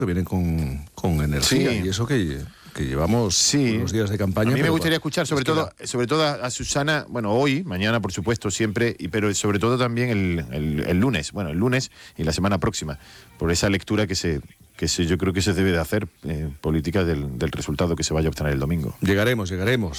vienen con energía, Sí. y eso que llevamos unos días de campaña. A mí me gustaría escuchar sobre todo a Susana, bueno, hoy, mañana por supuesto, siempre, pero sobre todo también el lunes, bueno, el lunes y la semana próxima, por esa lectura que yo creo que se debe de hacer política del resultado que se vaya a obtener el domingo. Llegaremos.